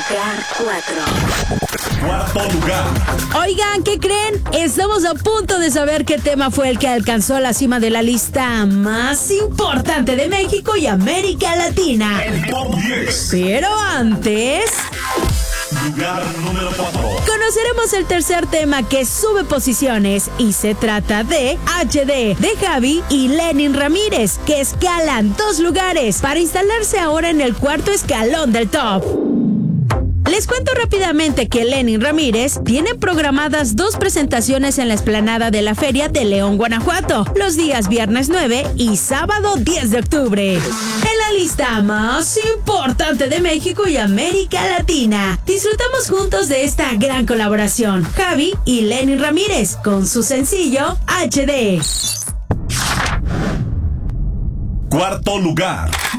lugar 4. Cuarto lugar. Oigan, ¿qué creen? Estamos a punto de saber qué tema fue el que alcanzó la cima de la lista más importante de México y América Latina. El top 10. Pero antes, Lugar número 4. conoceremos el tercer tema que sube posiciones y se trata de HD de Javi y Lenin Ramírez, que escalan 2 lugares para instalarse ahora en el cuarto escalón del top. Les cuento rápidamente que Lenin Ramírez tiene programadas 2 presentaciones en la explanada de la Feria de León, Guanajuato, los días viernes 9 y sábado 10 de octubre. En la lista más importante de México y América Latina, disfrutamos juntos de esta gran colaboración, Javi y Lenin Ramírez, con su sencillo HD. Cuarto lugar.